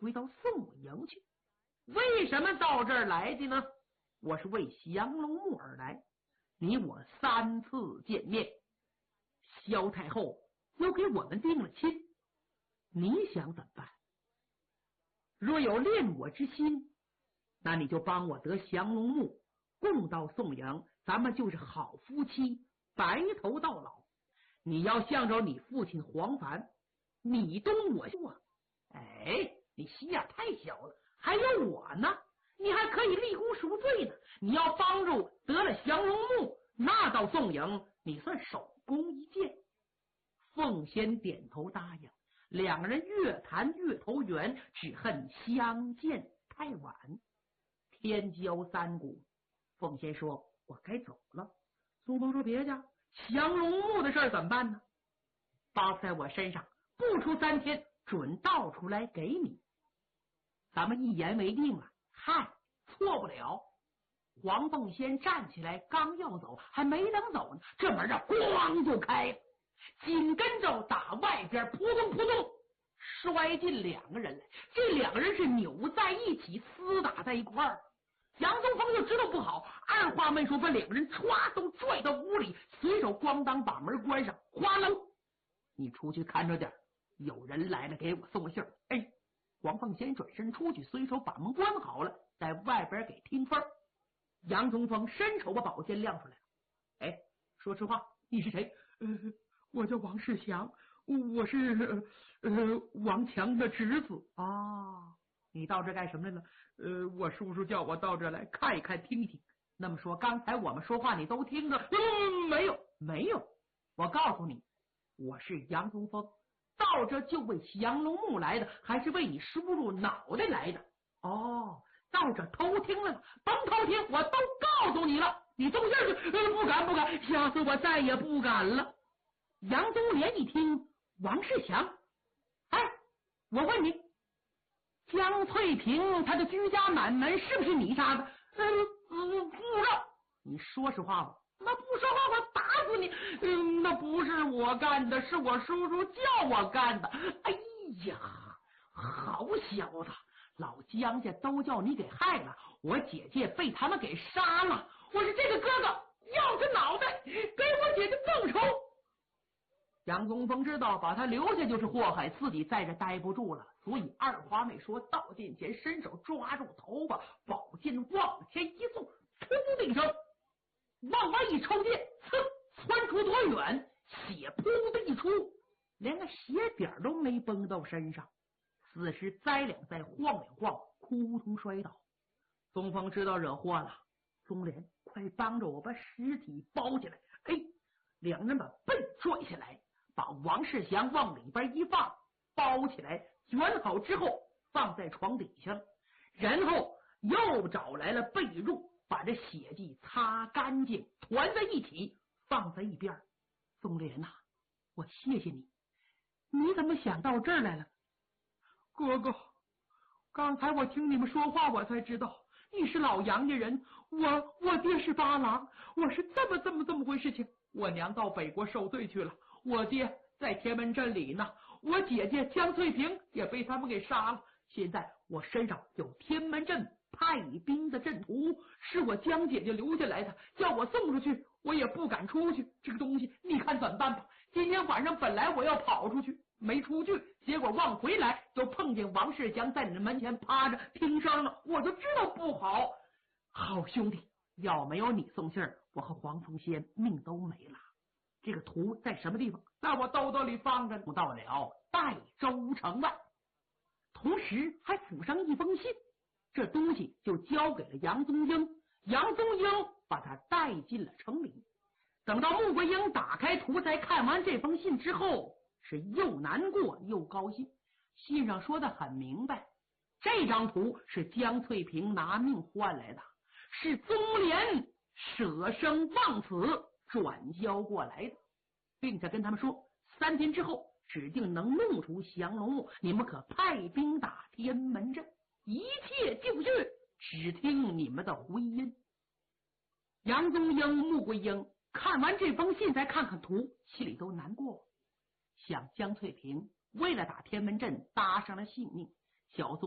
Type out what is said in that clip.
回到宋营去。为什么到这儿来的呢？我是为降龙木而来，你我3次见面，萧太后又给我们定了亲，你想怎么办？若有恋我之心，那你就帮我得降龙木，共到宋营，咱们就是好夫妻，白头到老。你要向着你父亲黄凡，你东我西啊！哎，你心眼太小了，还有我呢，你还可以立功赎罪呢。你要帮助得了降龙木，那到宋营你算手工一件。凤仙点头答应，两个人越谈越投缘，只恨相见太晚。天交3鼓，凤仙说：“我该走了。”苏峰说：“别介，降龙木的事怎么办呢？包在我身上，不出3天，准倒出来给你。咱们一言为定了。”嗨，错不了。黄凤仙站起来，刚要走，还没等走呢，这门啊咣就开了，紧跟着打外边扑通扑通摔进2个人来。这2个人是扭在一起，厮打在一块儿。杨宗峰就知道不好，二话没说，把2个人歘都拽到屋里，随手咣当把门关上。哗楞，你出去看着点，有人来了给我送个信儿。哎，黄凤仙转身出去，随手把门关好了，在外边给听风。杨宗峰伸手把宝剑亮出来了。哎，说实话，你是谁？我叫王世祥，我是王强的侄子啊。你到这干什么来了？我叔叔叫我到这来看一看听一听。那么说刚才我们说话你都听着？没有。我告诉你，我是杨宗峰，到这就为降龙木来的，还是为你叔叔脑袋来的？哦，到这偷听了，甭偷听，我都告诉你了，你动信去。不敢，下次我再也不敢了。杨宗莲一听，王世祥，哎，我问你，江翠萍她的居家满门是不是你杀的？不知道。你说实话吧。那不说话我打死你。那不是我干的，是我叔叔叫我干的。哎呀，好小子，老江家都叫你给害了，我姐姐被他们给杀了，我是这个哥哥，要他脑袋，给我姐姐报仇。杨宗峰知道把他留下就是祸害，自己在这待不住了，所以二话没说，到近前伸手抓住头发，宝剑往前一送，噗的一声，往外一抽剑，窜出多远，血噗的一出，连个血点都没崩到身上，死尸栽两栽，晃两晃，扑通摔倒。宗峰知道惹祸了，宗莲，快帮着我把尸体包起来。哎，两人把背拽下来，把王世祥往里边一放，包起来卷好之后放在床底下，然后又找来了被褥，把这血迹擦干净，团在一起放在一边。宗莲呐，我谢谢你，你怎么想到这儿来了？哥哥，刚才我听你们说话，我才知道你是老杨家人，我爹是八郎，我是这么回事情。我娘到北国受罪去了，我爹在天门镇里呢，我姐姐江翠萍也被他们给杀了。现在我身上有天门镇派兵的阵图，是我江姐姐留下来的，叫我送出去，我也不敢出去。这个东西你看怎么办吧？今天晚上本来我要跑出去，没出去，结果往回来就碰见王世祥在你的门前趴着听声了，我就知道不好。好兄弟，要没有你送信儿，我和黄凤仙命都没了。这个图在什么地方？在我兜兜里放着，到了代州城外，同时还附上一封信，这东西就交给了杨宗英。杨宗英把他带进了城里。等到穆桂英打开图才看完这封信之后，是又难过又高兴。信上说的很明白，这张图是江翠萍拿命换来的，是宗莲舍生忘死转交过来的，并且跟他们说3天之后指定能弄出降龙木，你们可派兵打天门阵，一切就绪，只听你们的回音。杨宗英、穆桂英看完这封信，再看看图，心里都难过，想江翠萍为了打天门阵搭上了性命，小宗